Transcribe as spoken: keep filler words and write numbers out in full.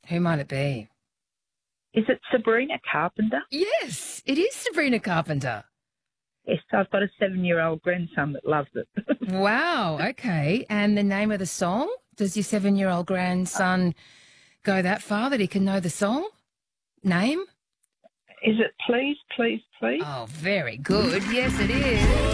Who might it be? Is it Sabrina Carpenter? Yes, it is Sabrina Carpenter. Yes, I've got a seven-year-old grandson that loves it. Wow, okay. And the name of the song? Does your seven-year-old grandson go that far that he can know the song? Name? Is it Please, Please, Please? Oh, very good. Yes, it is.